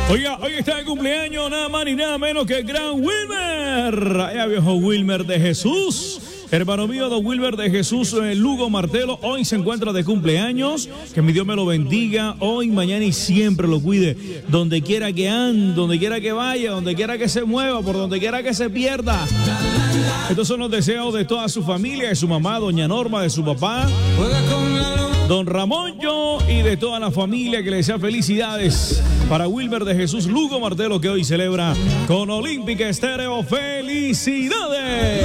Oiga, hoy está de cumpleaños nada más ni nada menos que el gran Wilmer. Allá viejo Wilmer de Jesús. Hermano mío, don Wilmer de Jesús Lugo Martelo, hoy se encuentra de cumpleaños. Que mi Dios me lo bendiga hoy, mañana y siempre lo cuide. Donde quiera que ande, donde quiera que vaya, donde quiera que se mueva, por donde quiera que se pierda. Estos son los deseos de toda su familia, de su mamá, doña Norma, de su papá, don Ramón, yo y de toda la familia, que le desea felicidades para Wilmer de Jesús Lugo Martelo, que hoy celebra con Olímpica Estéreo. ¡Felicidades!